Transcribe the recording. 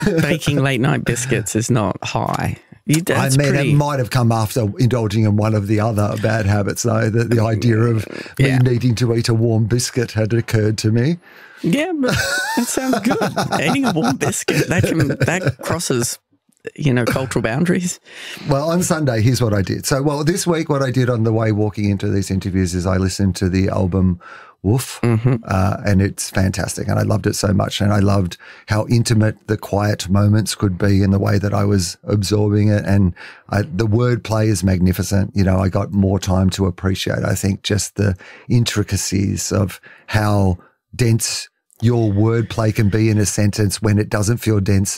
baking late night biscuits is not high. It might have come after indulging in one of the other bad habits, though. The idea of me needing to eat a warm biscuit had occurred to me. Yeah, but that sounds good. Eating a warm biscuit, that crosses, cultural boundaries. Well, on Sunday, here's what I did. So, this week, what I did on the way walking into these interviews is I listened to the album Woof, and it's fantastic. And I loved it so much. And I loved how intimate the quiet moments could be in the way that I was absorbing it. And the wordplay is magnificent. I got more time to appreciate, I think, just the intricacies of how dense your wordplay can be in a sentence when it doesn't feel dense